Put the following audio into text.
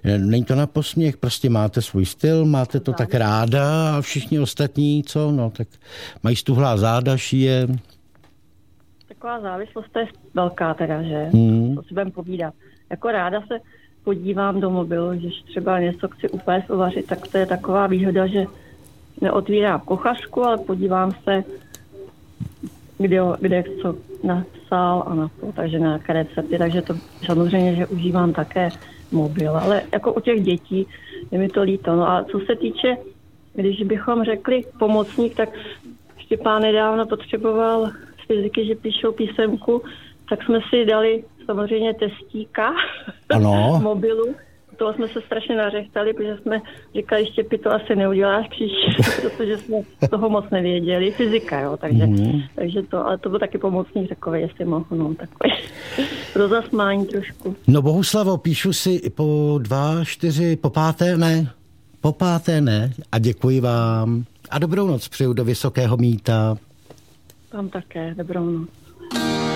Není to na posměch, prostě máte svůj styl, máte to tak ráda a všichni ostatní, co? No, tak mají stuhlá záda, šíje. Taková závislost, to je velká teda, že? To si budeme povídat. Jako ráda se podívám do mobilu, že třeba něco chci upéct, uvařit, tak to je taková výhoda, že neotvírám kuchařku, ale podívám se, kde co napsal a na to, takže na nějaké recepty, takže to samozřejmě, že užívám také mobil, ale jako u těch dětí je mi to líto. No a co se týče, když bychom řekli pomocník, tak Štěpán nedávno potřeboval z fyziky, že píšou písemku, tak jsme si dali samozřejmě testíka v mobilu. Toho jsme se strašně nařechtali, protože jsme říkali, Štěpi, to asi neuděláš příště, protože jsme toho moc nevěděli. Fyzika, jo, takže to, ale to byl taky pomocník takový, jestli mohu, no, takový pro zasmání trošku. No Bohuslavo, píšu si po 2, 4, po páté ne a děkuji vám a dobrou noc přeju do Vysokého Mýta. Vám také, dobrou noc.